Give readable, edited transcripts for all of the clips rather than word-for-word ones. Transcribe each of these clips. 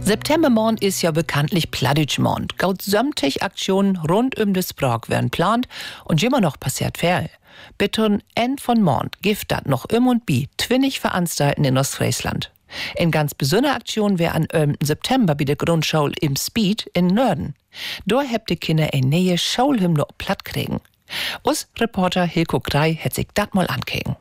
Septembermond ist ja bekanntlich Plattdeutschmond. Gaut sämtlich Aktionen rund das Sprach werden plant und immer noch passiert viel. Bitte End von Mond gibt dat noch und bi 20 Veranstalten in Ostfriesland. In ganz besondere Aktion wär am September bei der Grundschule im Speed in Nörden. Da habt die Kinder eine neue Schulhymne platt kriegen. Us Reporter Hilko Krei hat sich dat mal ankeken.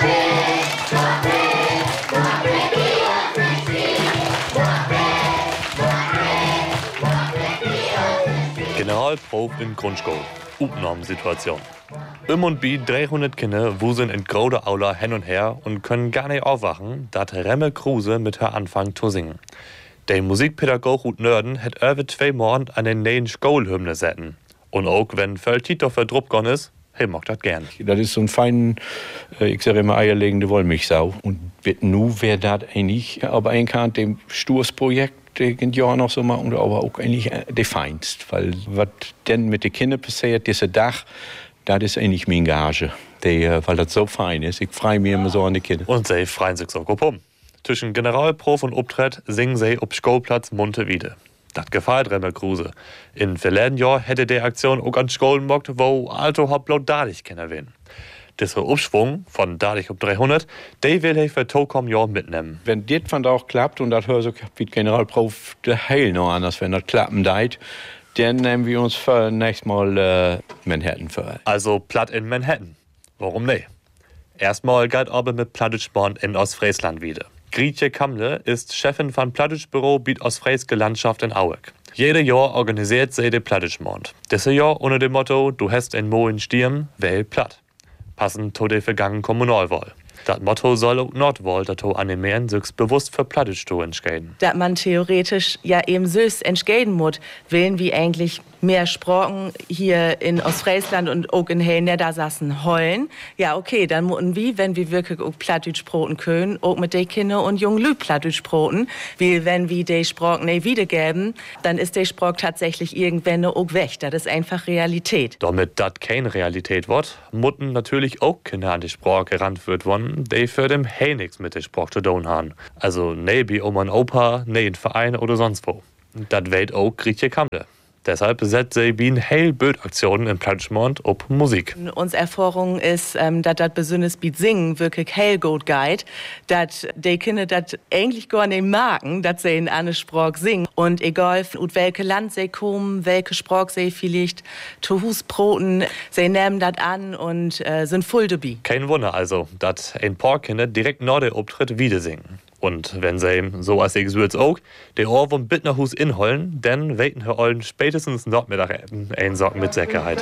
Generalprobe in Grundschule. Aufnahmesituation. Und bi 300 Kinder wuseln in große Aula hin und her und können gar nicht aufwachen, da Remme Kruse mit her anfangen zu singen. Der Musikpädagoge und Nörden hat über 2 Monate eine neue Schulhymne setzen. Und auch wenn voll Tito verdruckt gone ist, mag das gern. Das ist so ein fein, ich sage immer, eierlegende Wollmilchsau. Und nu wäre das eigentlich, aber ein kann dem Sturzprojekt den Jahr noch so machen, aber auch eigentlich der feinst. Weil was denn mit den Kindern passiert, dieser Dach, das ist eigentlich mein Gage. Weil das so fein ist. Ich freue mich immer so an die Kinder. Und sie freuen sich so um. Zwischen Generalprof und Obtritt singen sie auf Schulplatz Montevideo. Das gefällt Remme Kruse. In verleden Jahr hätte die Aktion auch an Schulen gemacht, wo Alto Hauptblatt Dadich Kinder werden. Dieser Aufschwung von Dadich auf 300, der will ich für Tokom Jahr mitnehmen. Wenn das von da auch klappt und das hört so wie Generalprof der Heil noch anders, wenn das klappen deit, dann nehmen wir uns für nächstes Mal Manhattan für. Also platt in Manhattan. Warum nicht? Erstmal geht aber mit Plattdeutschmond in Ostfriesland wieder. Grietje Kamle ist Chefin von Plattdeutschbüro biet Ostfrieske Landschaft in Aueck. Jedes Jahr organisiert sie den Plattdeutschmond. Dieses Jahr unter dem Motto, du hast in Mo in Stirn, wähl platt. Passend zu der vergangenen Kommunalwahl. Das Motto soll auch Nordwahl dazu animieren, sich bewusst für Plattdeutsch zu entscheiden. Dass man theoretisch ja eben süß entscheiden muss, willen wir eigentlich mehr Sprachen hier in Ostfriesland und auch in Heil Niedersachsen heulen. Ja, okay, dann müssen wir, wenn wir wirklich auch Plattdeutsch sprechen können, auch mit den Kindern und jungen Leuten Plattdeutsch sprechen. Weil wenn wir die Sprache nicht wiedergeben, dann ist die Sprache tatsächlich irgendwann auch weg. Das ist einfach Realität. Damit das keine Realität wird, müssen natürlich auch Kinder an die Sprache gerannt werden, die für den Heil nichts mit der Sprache zu tun haben. Also nee wie Oma und Opa, nee in Verein oder sonst wo. Das weiß auch Grietje Kamle. Deshalb setzt sie wie ein Heilböd-Aktionen in Plattdeutschmond auf Musik. Unsere Erfahrung ist, dass das besonders mit Singen wirklich Heilgut geht, dass die Kinder das eigentlich gar nicht merken, dass sie in einer Sprache singen. Und egal, aus welchem Land sie kommen, welche Sprache sie vielleicht zu Hus broten, sie nehmen das an und sind voll dabei. Kein Wunder also, dass ein paar Kinder direkt nach dem Auftritt wieder singen. Und wenn sie, so als ich es auch, den Ohrwurm bit nach Hus inholen, dann weten Herr Ollen spätestens Nordmittag ein Sorgen mit Sicherheit.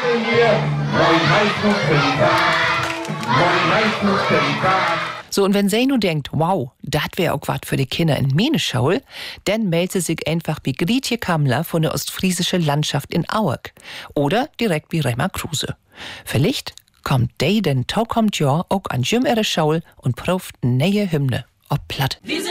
So, und wenn sie nun denkt, wow, das wäre auch was für die Kinder in meine Schule, dann meldet sie sich einfach bei Grietje Kamle von der Ostfriesische Landschaft in Aueck. Oder direkt bei Remme Kruse. Vielleicht kommt die denn kommt ja auch an ihre Schule und probt eine neue Hymne. Ob platt.